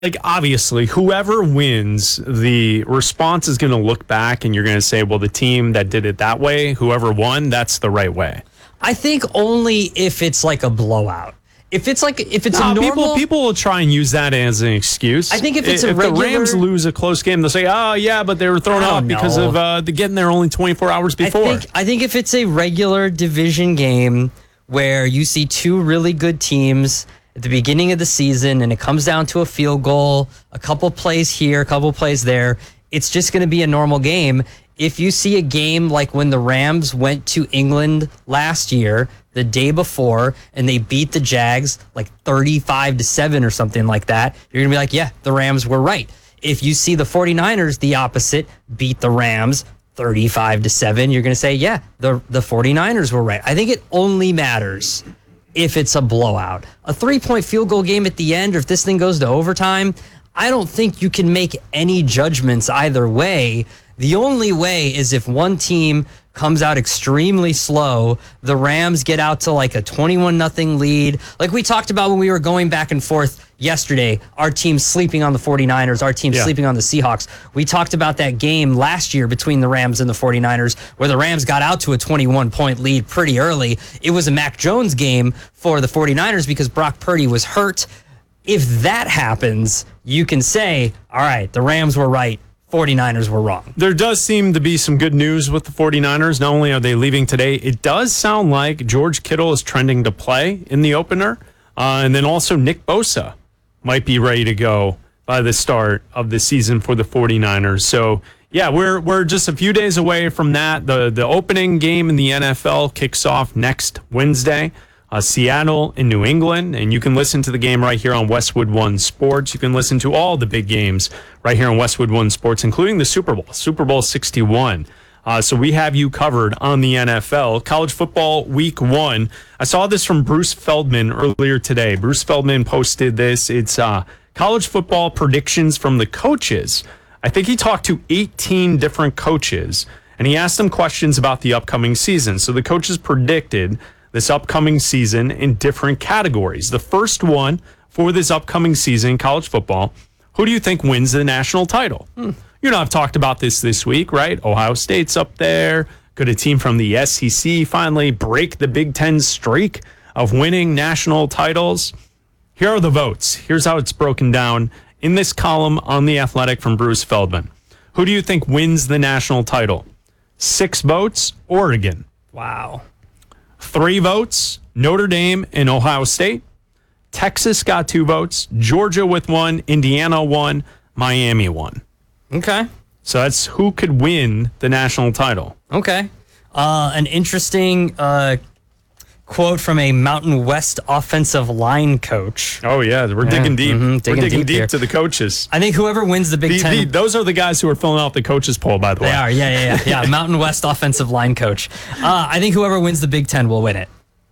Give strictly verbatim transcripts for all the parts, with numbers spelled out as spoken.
like, obviously, whoever wins, the response is going to look back and you're going to say, well, the team that did it that way, whoever won, that's the right way. I think only if it's like a blowout. If it's like if it's no, a normal, people people will try and use that as an excuse. I think if it's a if regular, the Rams lose a close game, they'll say, "Oh yeah, but they were thrown out because know. of uh, the getting there only twenty-four hours before." I think, I think if it's a regular division game where you see two really good teams at the beginning of the season and it comes down to a field goal, a couple plays here, a couple plays there, it's just going to be a normal game. If you see a game like when the Rams went to England last year, the day before, and they beat the Jags like thirty-five to seven or something like that, you're going to be like, yeah, the Rams were right. If you see the 49ers, the opposite, beat the Rams thirty-five to seven, you're going to say, yeah, the, the 49ers were right. I think it only matters if it's a blowout. A three-point field goal game at the end, or if this thing goes to overtime, I don't think you can make any judgments either way. The only way is if one team comes out extremely slow, the Rams get out to like a twenty-one nothing lead. Like we talked about when we were going back and forth yesterday, our team sleeping on the 49ers, our team yeah. sleeping on the Seahawks. We talked about that game last year between the Rams and the 49ers where the Rams got out to a twenty-one point lead pretty early. It was a Mac Jones game for the 49ers because Brock Purdy was hurt. If that happens, you can say, all right, the Rams were right. 49ers were wrong. There does seem to be some good news with the 49ers. Not only are they leaving today, it does sound like George Kittle is trending to play in the opener. Uh, and then also Nick Bosa might be ready to go by the start of the season for the 49ers. So, yeah, we're we're just a few days away from that. The, the opening game in the N F L kicks off next Wednesday. Uh, Seattle and New England, and you can listen to the game right here on Westwood One Sports. You can listen to all the big games right here on Westwood One Sports, including the Super Bowl, Super Bowl sixty-one. Uh, so we have you covered on the N F L. College football week one. I saw this from Bruce Feldman earlier today. Bruce Feldman posted this. It's uh, college football predictions from the coaches. I think he talked to eighteen different coaches, and he asked them questions about the upcoming season. So the coaches predicted this upcoming season in different categories. The first one for this upcoming season, college football, who do you think wins the national title? Hmm. You know, I've talked about this this week, right? Ohio State's up there. Could a team from the S E C finally break the Big Ten streak of winning national titles? Here are the votes. Here's how it's broken down in this column on The Athletic from Bruce Feldman. Who do you think wins the national title? Six votes, Oregon. Wow. Three votes, Notre Dame and Ohio State. Texas got two votes. Georgia with one. Indiana one. Miami one. Okay. So that's who could win the national title. Okay. Uh, an interesting uh, quote from a Mountain West offensive line coach. Oh, yeah. We're yeah. digging deep. Mm-hmm. digging we're digging deep, deep to the coaches. I think whoever wins the Big the, Ten. The, those are the guys who are filling out the coaches poll, by the they way. They are. Yeah, yeah, yeah. yeah. Mountain West offensive line coach. Uh, I think whoever wins the Big Ten will win it.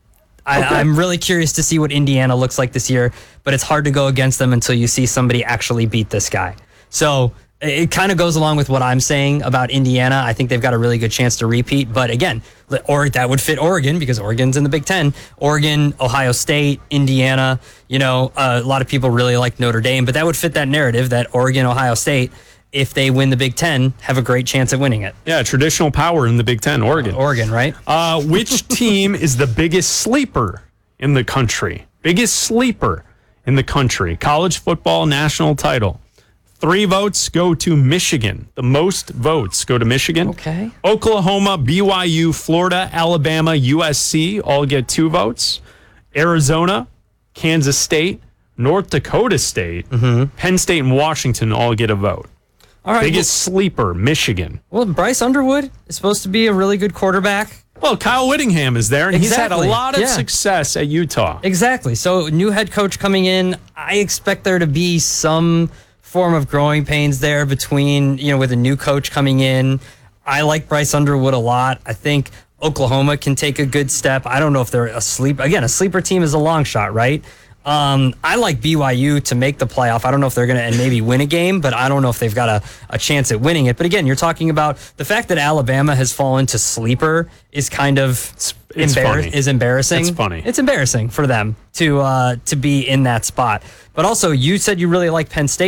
I, okay. I'm really curious to see what Indiana looks like this year, but it's hard to go against them until you see somebody actually beat this guy. So it kind of goes along with what I'm saying about Indiana. I think they've got a really good chance to repeat. But again, or that would fit Oregon because Oregon's in the Big Ten. Oregon, Ohio State, Indiana. You know, uh, a lot of people really like Notre Dame, but that would fit that narrative that Oregon, Ohio State, if they win the Big Ten, have a great chance at winning it. Yeah, traditional power in the Big Ten, Oregon. Uh, Oregon, right? Uh, which team is the biggest sleeper in the country? Biggest sleeper in the country. College football national title. Three votes go to Michigan. The most votes go to Michigan. Okay. Oklahoma, B Y U, Florida, Alabama, U S C all get two votes. Arizona, Kansas State, North Dakota State, mm-hmm. Penn State, and Washington all get a vote. All right. Biggest well, sleeper, Michigan. Well, Bryce Underwood is supposed to be a really good quarterback. Well, Kyle Whittingham is there, and exactly. he's had a lot of yeah. success at Utah. Exactly. So, new head coach coming in. I expect there to be some form of growing pains there between, you know, with a new coach coming in. I like Bryce Underwood a lot. I think Oklahoma can take a good step. I don't know if they're a sleep. Again, a sleeper team is a long shot, right? Um, I like B Y U to make the playoff. I don't know if they're going to and maybe win a game, but I don't know if they've got a, a chance at winning it. But again, you're talking about the fact that Alabama has fallen to sleeper is kind of It's, it's embar- funny. is embarrassing. It's funny. It's embarrassing for them to uh, to be in that spot. But also, you said you really like Penn State.